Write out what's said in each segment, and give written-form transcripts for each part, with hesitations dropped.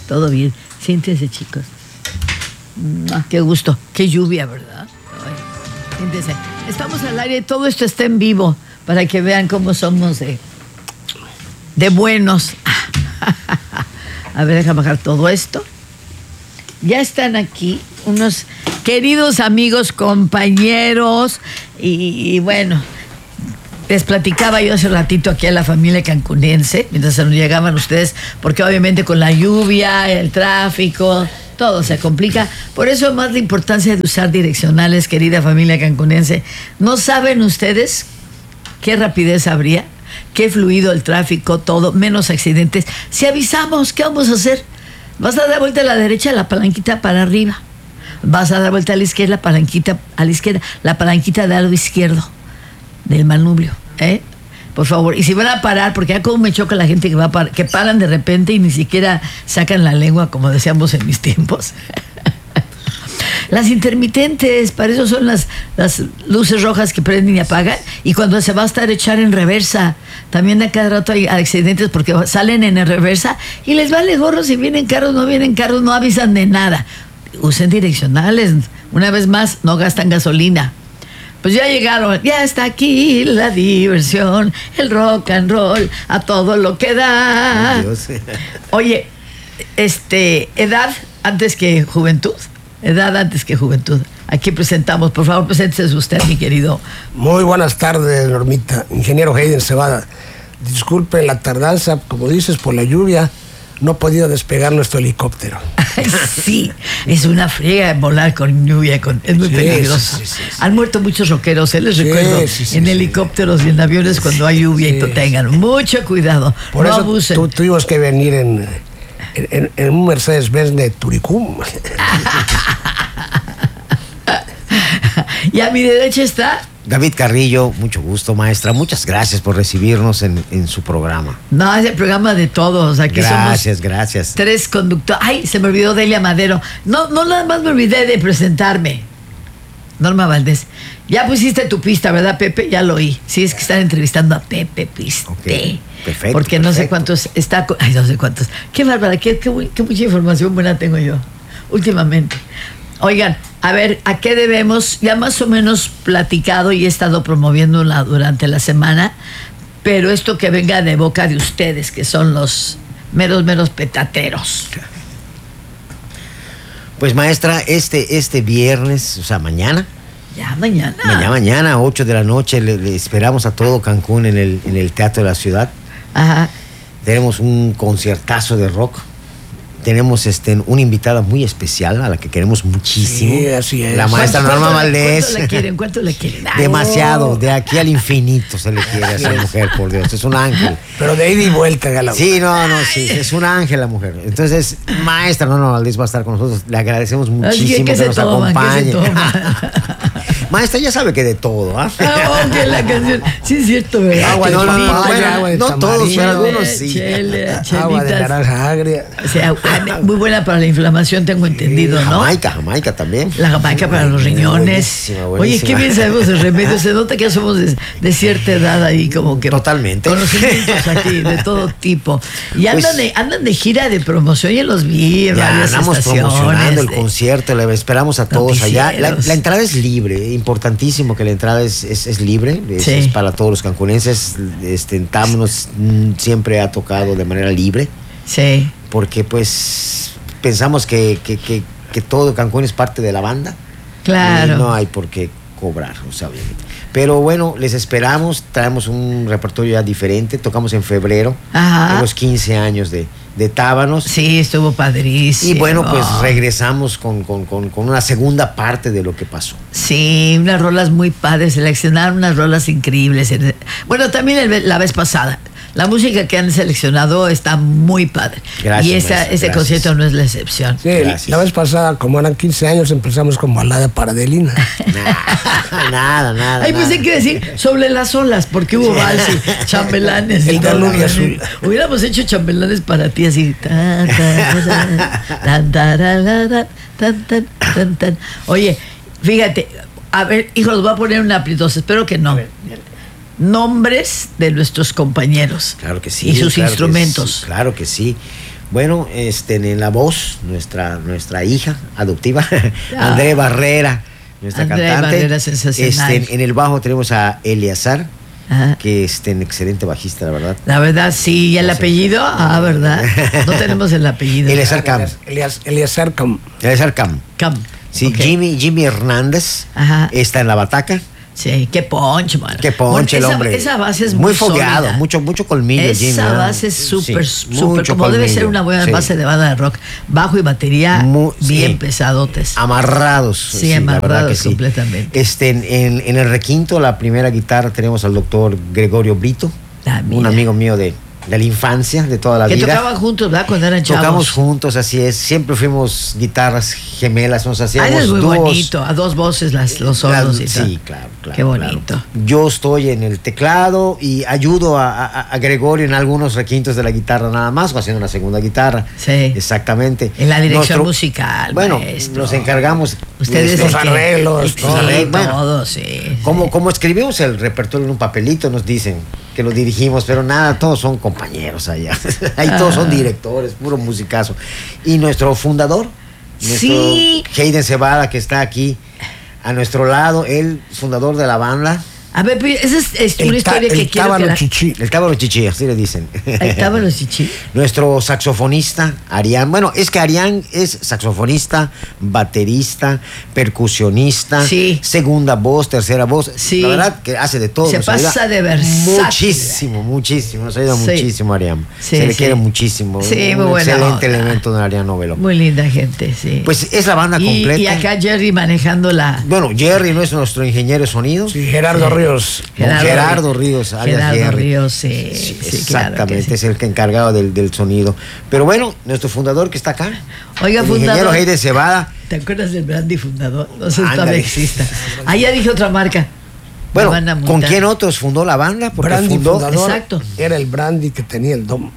Todo bien. Siéntense, chicos. Qué gusto. Qué lluvia, ¿verdad? Ay, siéntense. Estamos al aire. Todo esto está en vivo para que vean cómo somos de buenos. A ver, déjame bajar todo esto. Ya están aquí unos queridos amigos, compañeros y bueno, les platicaba yo hace ratito aquí a la familia cancunense, mientras se nos llegaban ustedes, porque obviamente con la lluvia, el tráfico, todo se complica. Por eso más la importancia de usar direccionales, querida familia cancunense. ¿No saben ustedes qué rapidez habría? Qué fluido el tráfico, todo, menos accidentes. Si avisamos, ¿qué vamos a hacer? Vas a dar vuelta a la derecha, la palanquita para arriba. Vas a dar vuelta a la izquierda, la palanquita a la izquierda, la palanquita del lado izquierdo del manubrio, por favor. Y si van a parar, porque ya como me choca la gente que va a parar, que paran de repente y ni siquiera sacan la lengua, como decíamos en mis tiempos. Las intermitentes, para eso son las luces rojas que prenden y apagan. Y cuando se va a estar echar en reversa, también a cada rato hay accidentes porque salen en reversa y les vale gorro si vienen carros, no avisan de nada. Usen direccionales. Una vez más, no gastan gasolina. Pues ya llegaron, ya está aquí la diversión, el rock and roll, a todo lo que da. Oye, edad antes que juventud. Edad antes que juventud. Aquí presentamos, por favor, preséntese usted, mi querido. Muy buenas tardes, Normita. Ingeniero Hayden Cebada. Disculpe la tardanza, como dices, por la lluvia. No ha podido despegar nuestro helicóptero. Sí, es una friega volar con lluvia, es muy peligroso. Sí. Han muerto muchos rockeros, les recuerdo, en helicópteros y en aviones cuando hay lluvia y tengan mucho cuidado. Por no eso abusen. Tuvimos que venir en un Mercedes-Benz de Turicum. Y a mi derecha está David Carrillo. Mucho gusto, maestra. Muchas gracias por recibirnos en su programa. No, es el programa de todos. Aquí gracias. 3 conductores. Ay, se me olvidó Delia Madero. No, nada más me olvidé de presentarme. Norma Valdés. Ya pusiste tu pista, ¿verdad, Pepe? Ya lo oí. Sí, es que están entrevistando a Pepe Piste. Okay. Perfecto. Porque no sé cuántos está. Ay, no sé cuántos. Qué bárbara, qué mucha información buena tengo yo últimamente. Oigan, a ver, ¿a qué debemos? Ya más o menos platicado y he estado promoviéndola durante la semana, pero esto que venga de boca de ustedes, que son los meros petateros. Pues, maestra, este viernes, o sea, mañana. Ya, mañana. Mañana, 8 de la noche, le esperamos a todo Cancún en el Teatro de la Ciudad. Ajá. Tenemos un conciertazo de rock. Tenemos una invitada muy especial a la que queremos muchísimo. Sí, así es. La maestra Norma Valdés. ¿Cuánto le quieren? Demasiado, de aquí al infinito se le quiere a esa mujer, por Dios. Es un ángel. Pero de ida y vuelta, Gala. Sí, sí, es un ángel la mujer. Entonces, maestra Norma Valdés va a estar con nosotros. Le agradecemos muchísimo que nos acompañe. Maestra, ya sabe que de todo, ¿ah? Que la canción. Sí, es cierto, ¿verdad? Agua de papaya, agua de no todos, pero tamarindo, algunos sí. Agua de naranja agria. O sea, muy buena para la inflamación, tengo entendido, ¿no? Jamaica también. La jamaica para los riñones. Buenísima. Oye, qué bien sabemos el remedio. Se nota que somos de cierta edad ahí, como que. Totalmente. Conocimientos aquí, de todo tipo. Y andan de gira de promoción, ya los vi en varias andamos estaciones. Promocionando el concierto, le esperamos a todos allá. La entrada es libre, importantísimo que la entrada es libre, es para todos los cancunenses. Támenos siempre ha tocado de manera libre. Sí. Porque pues pensamos que todo Cancún es parte de la banda. Claro. Y no hay por qué cobrar, o sea, obviamente. Pero bueno, les esperamos, traemos un repertorio ya diferente, tocamos en febrero, de los 15 años de Tábanos. Sí, estuvo padrísimo. Y bueno, pues regresamos con una segunda parte de lo que pasó. Sí, unas rolas muy padres, seleccionaron unas rolas increíbles. Bueno, también la vez pasada. La música que han seleccionado está muy padre. Gracias, y ese concierto no es la excepción. Sí, la vez pasada, como eran 15 años, empezamos con balada para Adelina. Nada. Ay, pues hay que decir sobre las olas, porque hubo vals y chambelanes. El Danubio azul. Hubiéramos hecho chambelanes para ti, así. Oye, fíjate, a ver, hijo, los voy a poner un aprietos, espero que no. Nombres de nuestros compañeros. Claro que sí. Y sus instrumentos. Claro que sí. Bueno, en la voz, nuestra hija adoptiva, André Barrera, nuestra André cantante. Barrera, sensacional. En el bajo tenemos a Eleazar, que es excelente bajista, la verdad. La verdad, sí. ¿Y el apellido? ¿Verdad? No tenemos el apellido. Eleazar Cam. Eleazar Cam. Eleazar Cam. Cam. Sí, Okay. Jimmy Hernández está en la bataca. Sí, qué punch, man. Qué punch el hombre. Esa base es muy muy fogueado, sólida. mucho colmillo, Jimmy. Esa base es súper, súper, como debe ser una buena base de banda de rock. Bajo y batería bien pesadotes. Amarrados. Sí, amarrados completamente. En el requinto, la primera guitarra, tenemos al doctor Gregorio Brito, un amigo mío de la infancia, de toda la vida. Que tocaban juntos, ¿verdad? Cuando eran chavos. Tocamos juntos, así es. Siempre fuimos guitarras gemelas, nos hacíamos es muy dúos. Bonito, a dos voces los solos y tal. Sí, claro. Qué bonito. Claro. Yo estoy en el teclado y ayudo a Gregorio en algunos requintos de la guitarra nada más, o haciendo una segunda guitarra. Sí. Exactamente. En la dirección musical, bueno, maestro. nos encargamos. Ustedes los arreglos, todo, sí. Como escribimos el repertorio en un papelito, nos dicen que lo dirigimos, pero nada, todos son compañeros allá. Ahí todos son directores, puro musicazo. Y nuestro fundador, Hayden Cebada, que está aquí a nuestro lado, el fundador de la banda. A ver, esa es una historia que quiero que Chichi. El Tábaro Chichi, así le dicen. El Tábaro Chichi. Nuestro saxofonista, Arián. Bueno, es que Arián es saxofonista, baterista, percusionista, segunda voz, tercera voz. Sí. La verdad que hace de todo. Se pasa de versátil. Muchísimo. Nos ayuda muchísimo, Arián. Sí, se le quiere muchísimo. Sí, muy buena excelente onda. Elemento de Arián Novelo. Muy linda gente, sí. Pues es la banda completa. Y acá Jerry manejando la... Bueno, Jerry no es nuestro ingeniero de sonido. Sí, Gerardo Ríos. Gerardo Ríos, alias Jerry. Ríos, sí, exactamente, claro es el que encargado del sonido. Pero bueno, nuestro fundador que está acá. Oiga, el fundador. ingeniero Hayden Cebada. ¿Te acuerdas del brandy fundador? No sé si todavía exista. Ya dije otra marca. Bueno, ¿con quién otros fundó la banda? Porque Brandy fundador. Exacto. Era el brandy que tenía el dom.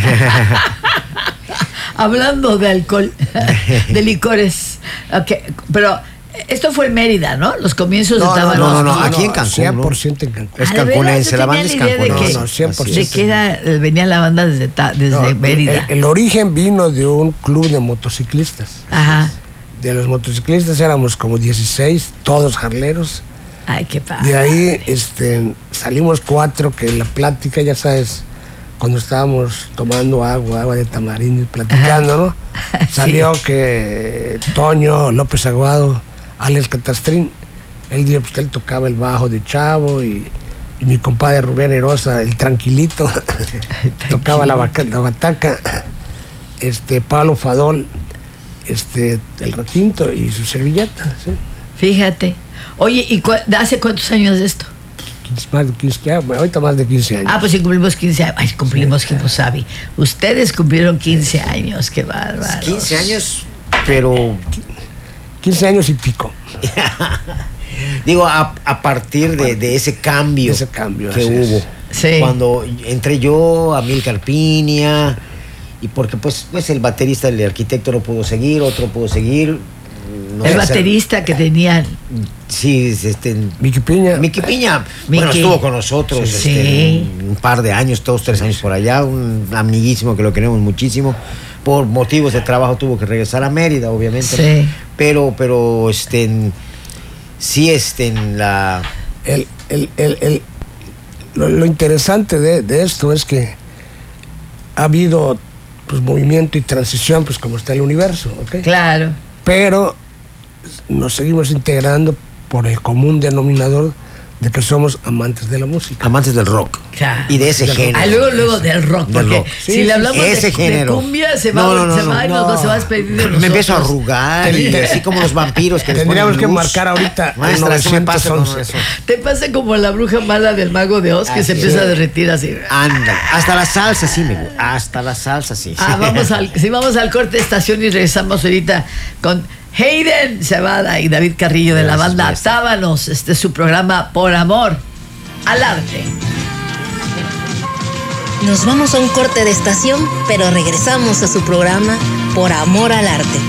Hablando de alcohol, de licores. Okay, pero esto fue en Mérida, ¿no? Los comienzos estaban... No, aquí en Cancún. 100% en Cancún. Es cancunense, la banda es cancunense. No, 100%. ¿De qué venía la banda desde Mérida? El origen vino de un club de motociclistas. Ajá. De los motociclistas éramos como 16, todos jarleros. Ay, qué padre. De ahí salimos 4, que en la plática, ya sabes, cuando estábamos tomando agua de tamarindo y platicando, ¿no? Salió que Toño López Aguado, Alex Catastrín, él dijo pues, que él tocaba el bajo de Chavo y mi compadre Rubén Herosa, el tranquilito, tocaba la bataca, Pablo Fadol, el requinto y su servilleta, ¿sí? Fíjate. Oye, ¿y hace cuántos años de esto? Más de 15 años, ahorita más de 15 años. Pues sí, cumplimos 15 años. Ay, cumplimos, que no sabe. Ustedes cumplieron 15 años, qué bárbaro. 15 años, pero... 15 años y pico. Digo, a partir de ese cambio, que hubo. Sí. Cuando entré yo, Amílcar Piña, y porque pues el baterista, el arquitecto no pudo seguir, otro pudo seguir. El baterista que tenían. Sí, Miki Piña. Bueno, estuvo con nosotros un par de años, 2, 3 años por allá, un amiguísimo que lo queremos muchísimo. Por motivos de trabajo tuvo que regresar a Mérida, obviamente. Sí. Pero sí, la... Lo interesante de esto es que ha habido pues movimiento y transición, pues como está el universo, ¿ok? Claro. Pero nos seguimos integrando por el común denominador de que somos amantes de la música. Amantes del rock. Claro. Y de ese género. Luego del rock. Porque si le hablamos de cumbia, se va a despedir de nosotros. Me empiezo a arrugar, así como los vampiros que tendríamos que marcar ahorita. Maestra, eso me pasa con eso. Te pasa como la bruja mala del Mago de Oz, que se empieza a derretir así. Anda, hasta la salsa sí me gusta. Hasta la salsa sí. Vamos al corte de estación y regresamos ahorita con Hayden Cebada y David Carrillo de la banda Tábanos. Este es su programa Por Amor al Arte. Nos vamos a un corte de estación, pero regresamos a su programa Por Amor al Arte.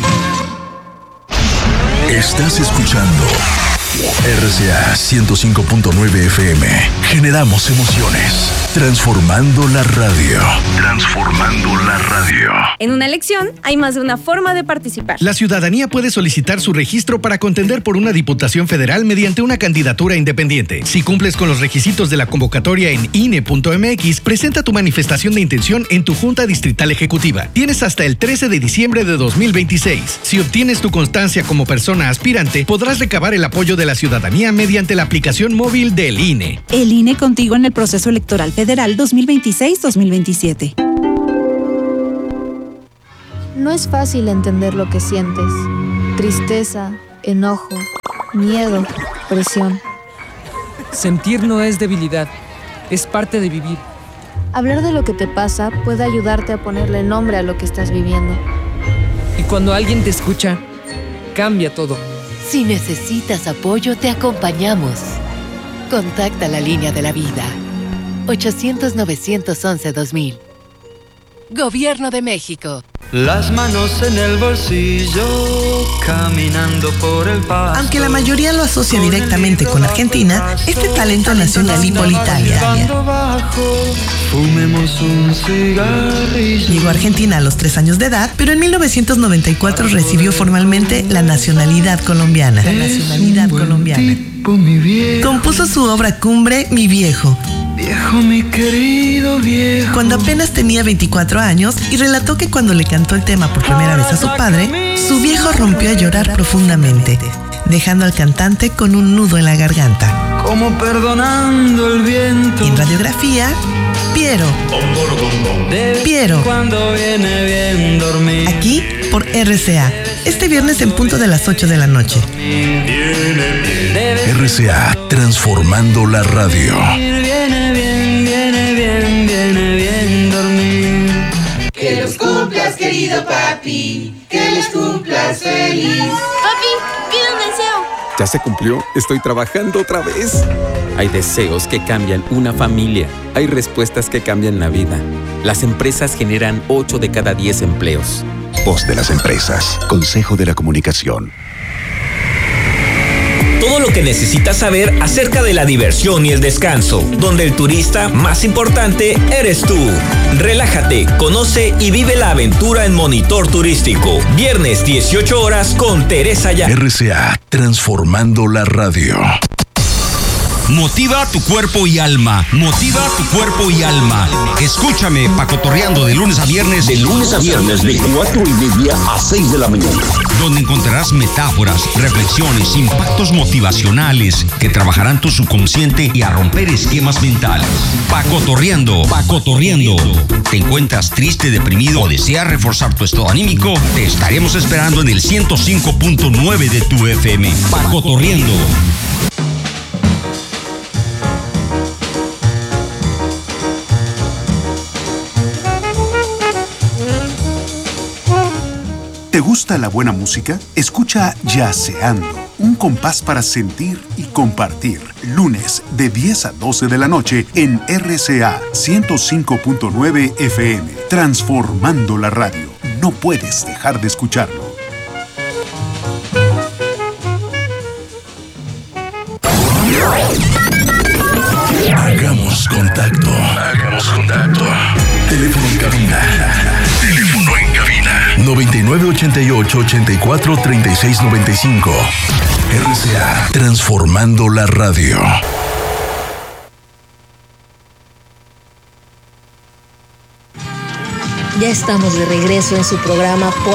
Estás escuchando RCA 105.9 FM. Generamos emociones. Transformando la radio. Transformando la radio. En una elección hay más de una forma de participar. La ciudadanía puede solicitar su registro para contender por una diputación federal mediante una candidatura independiente. Si cumples con los requisitos de la convocatoria en INE.mx, presenta tu manifestación de intención en tu Junta Distrital Ejecutiva. Tienes hasta el 13 de diciembre de 2026. Si obtienes tu constancia como persona aspirante, podrás recabar el apoyo de la ciudadanía mediante la aplicación móvil del INE. El INE contigo en el proceso electoral federal 2026-2027. No es fácil entender lo que sientes. Tristeza, enojo, miedo, presión. Sentir no es debilidad, es parte de vivir. Hablar de lo que te pasa puede ayudarte a ponerle nombre a lo que estás viviendo. Y cuando alguien te escucha, cambia todo. Si necesitas apoyo, te acompañamos. Contacta la línea de la vida. 800-911-2000. Gobierno de México. Las manos en el bolsillo, caminando por el pasto. Aunque la mayoría lo asocia directamente con Argentina, este talento nació en Gallipoli, Italia. Fumemos un cigarrillo. Llegó a Argentina a los 3 años de edad, pero en 1994 recibió formalmente la nacionalidad colombiana. Compuso su obra cumbre, Mi Viejo. Viejo, mi querido viejo. Cuando apenas tenía 24 años y relató que cuando le cantó el tema por primera vez a su padre, su viejo rompió a llorar profundamente, dejando al cantante con un nudo en la garganta. Como perdonando el viento. En radiografía, Piero. Cuando viene bien dormir. Aquí por RCA. Este viernes en punto de las 8 de la noche. RCA, transformando la radio. Viene bien dormir. Que los cumplas, querido papi. Que los cumplas feliz. Papi, pide un deseo. ¿Ya se cumplió? Estoy trabajando otra vez. Hay deseos que cambian una familia. Hay respuestas que cambian la vida. Las empresas generan 8 de cada 10 empleos. Voz de las empresas. Consejo de la Comunicación. Todo lo que necesitas saber acerca de la diversión y el descanso, donde el turista más importante eres tú. Relájate, conoce y vive la aventura en Monitor Turístico. Viernes 18 horas con Teresa Ya. RCA, transformando la radio. Motiva tu cuerpo y alma. Motiva tu cuerpo y alma. Escúchame pacotorreando de lunes a viernes. De 4:30 a 6 de la mañana. Donde encontrarás metáforas, reflexiones, impactos motivacionales que trabajarán tu subconsciente y a romper esquemas mentales. Pacotorreando. ¿Te encuentras triste, deprimido o deseas reforzar tu estado anímico? Te estaremos esperando en el 105.9 de tu FM. Pacotorreando. ¿Te gusta la buena música? Escucha Jazzeando, un compás para sentir y compartir. Lunes de 10 a 12 de la noche en RCA 105.9 FM. Transformando la radio. No puedes dejar de escucharlo. Hagamos contacto. Teléfono en cabina. 9988-843695. RCA, transformando la radio. Ya estamos de regreso en su programa Por